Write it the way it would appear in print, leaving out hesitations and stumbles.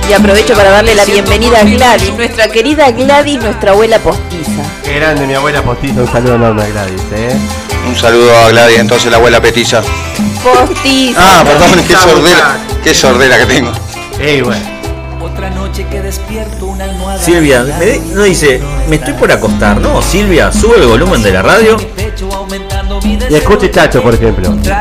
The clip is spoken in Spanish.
Y aprovecho para darle la bienvenida a Gladys, nuestra querida Gladys, nuestra abuela postiza. Qué grande mi abuela postiza, un saludo enorme a Gladys, Un saludo a Gladys, entonces la abuela petiza. Postiza. Ah, perdón, qué sordera que tengo. Bueno. Otra noche que despierto una almohada. Silvia, no dice, me estoy por acostar, ¿no? Silvia, sube el volumen de la radio. Y escuche Chacho, por ejemplo.